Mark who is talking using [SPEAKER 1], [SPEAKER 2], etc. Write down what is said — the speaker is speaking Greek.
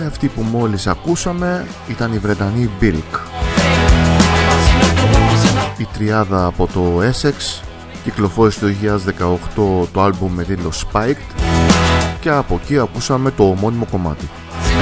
[SPEAKER 1] Και αυτή που μόλις ακούσαμε ήταν η Βρετανή Bilk. Η τριάδα από το Essex κυκλοφόρησε το 2018 το άλμπουμ με τίτλο Spiked και από εκεί ακούσαμε το ομώνυμο κομμάτι.